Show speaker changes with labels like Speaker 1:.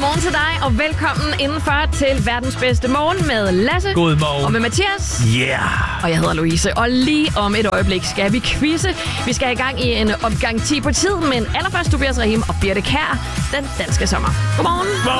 Speaker 1: Godmorgen til dig, og velkommen indenfor til verdens bedste morgen med Lasse.
Speaker 2: Godmorgen.
Speaker 1: Og med Mathias.
Speaker 2: Yeah.
Speaker 1: Og jeg hedder Louise, og lige om et øjeblik skal vi quizze. Vi skal i gang i en omgang 10 på tid, men allerførst Tobias Rahim og Birte Kjær, den danske sommer. Godmorgen.